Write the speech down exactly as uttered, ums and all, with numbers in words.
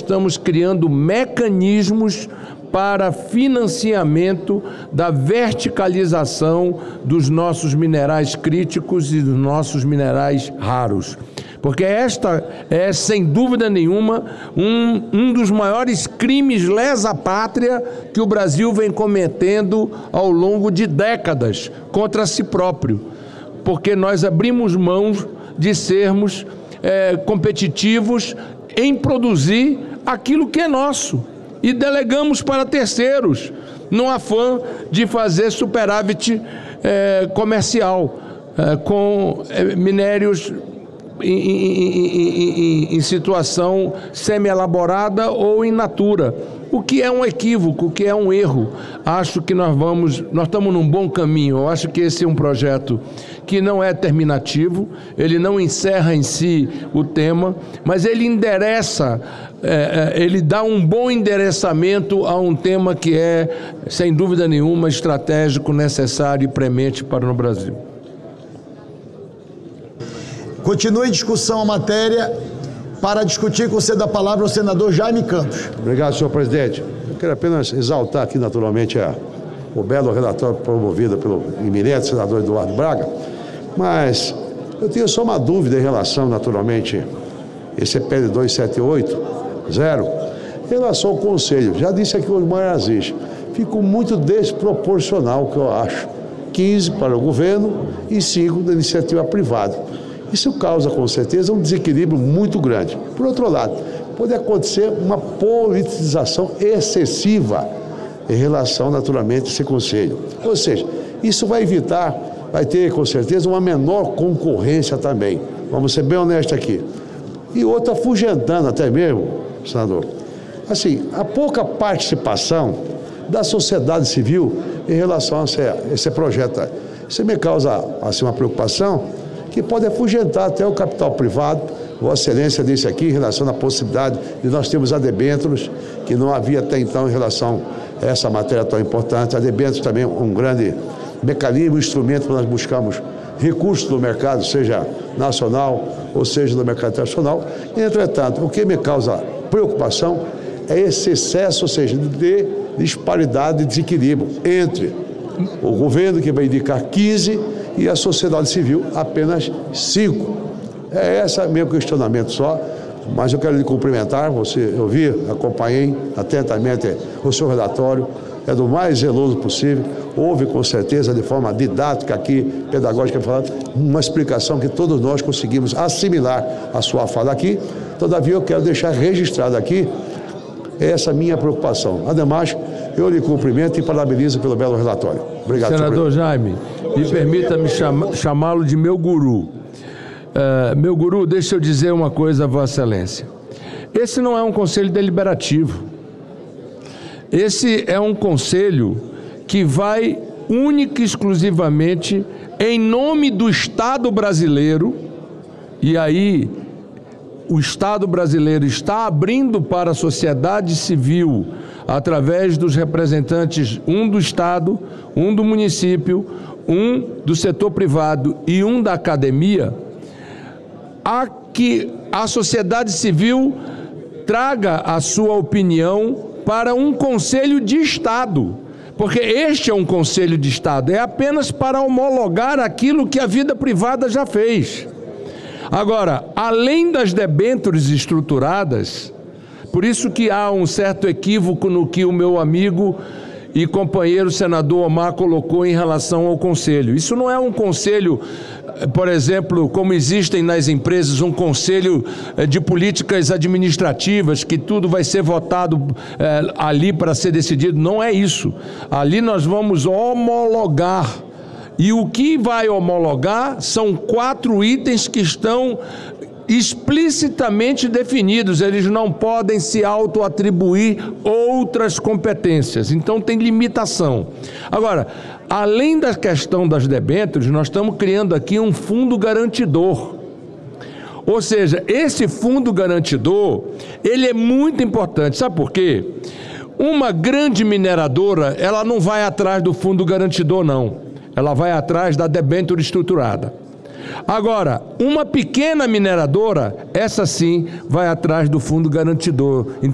estamos criando mecanismos para financiamento da verticalização dos nossos minerais críticos e dos nossos minerais raros. Porque esta é, sem dúvida nenhuma, um, um dos maiores crimes lesa pátria que o Brasil vem cometendo ao longo de décadas contra si próprio. Porque nós abrimos mãos de sermos é, competitivos em produzir aquilo que é nosso e delegamos para terceiros, no afã de fazer superávit é, comercial, é, com é, minérios em, em, em, em situação semi-elaborada ou in natura, o que é um equívoco, o que é um erro. Acho que nós vamos, nós estamos num bom caminho. Eu acho que esse é um projeto que não é terminativo, ele não encerra em si o tema, mas ele endereça, é, ele dá um bom endereçamento a um tema que é, sem dúvida nenhuma, estratégico, necessário e premente para o Brasil. Continue em discussão a matéria. Para discutir, concedo a palavra ao senador Jaime Campos. Obrigado, senhor presidente. Eu quero apenas exaltar aqui, naturalmente, a, o belo relatório promovido pelo eminente senador Eduardo Braga, mas eu tenho só uma dúvida em relação, naturalmente, esse P L dois sete oito zero, em relação ao Conselho. Já disse aqui o Osmar Aziz, ficou muito desproporcional, que eu acho. quinze para o governo e cinco da iniciativa privada. Isso causa, com certeza, um desequilíbrio muito grande. Por outro lado, pode acontecer uma politização excessiva em relação, naturalmente, a esse conselho. Ou seja, isso vai evitar, vai ter, com certeza, uma menor concorrência também. Vamos ser bem honestos aqui. E outra, afugentando até mesmo, senador, assim, a pouca participação da sociedade civil em relação a esse, a esse projeto. Isso me causa, assim, uma preocupação, que pode afugentar até o capital privado. Vossa Excelência disse aqui em relação à possibilidade de nós termos a debêntures, que não havia até então em relação a essa matéria tão importante. A debêntures também é um grande mecanismo, instrumento para nós buscarmos recursos do mercado, seja nacional ou seja do mercado internacional. Entretanto, o que me causa preocupação é esse excesso, ou seja, de disparidade e desequilíbrio entre o governo, que vai indicar quinze, e a sociedade civil apenas cinco. É esse meu questionamento só, mas eu quero lhe cumprimentar. Você, eu vi, acompanhei atentamente o seu relatório, é do mais zeloso possível. Houve, com certeza, de forma didática aqui, pedagógica, uma explicação que todos nós conseguimos assimilar a sua fala aqui. Todavia, eu quero deixar registrado aqui essa minha preocupação. Ademais, eu lhe cumprimento e parabenizo pelo belo relatório. Obrigado, senador Jaime, me permita-me chamá-lo de meu guru. Uh, meu guru, deixa eu dizer uma coisa a Vossa Excelência. Esse não é um conselho deliberativo. Esse é um conselho que vai única e exclusivamente em nome do Estado brasileiro, e aí o Estado brasileiro está abrindo para a sociedade civil, através dos representantes, um do Estado, um do município, um do setor privado e um da academia, a que a sociedade civil traga a sua opinião para um conselho de Estado, porque este é um conselho de Estado, é apenas para homologar aquilo que a vida privada já fez. Agora, além das debêntures estruturadas, por isso que há um certo equívoco no que o meu amigo e companheiro senador Omar colocou em relação ao conselho. Isso não é um conselho, por exemplo, como existem nas empresas, um conselho de políticas administrativas, que tudo vai ser votado é, ali para ser decidido. Não é isso. Ali nós vamos homologar. E o que vai homologar são quatro itens que estão explicitamente definidos. Eles não podem se auto-atribuir outras competências, então tem limitação. Agora, além da questão das debêntures, nós estamos criando aqui um fundo garantidor. Ou seja, esse fundo garantidor, ele é muito importante. Sabe por quê? Uma grande mineradora, ela não vai atrás do fundo garantidor, não. Ela vai atrás da debênture estruturada. Agora, uma pequena mineradora, essa sim vai atrás do fundo garantidor.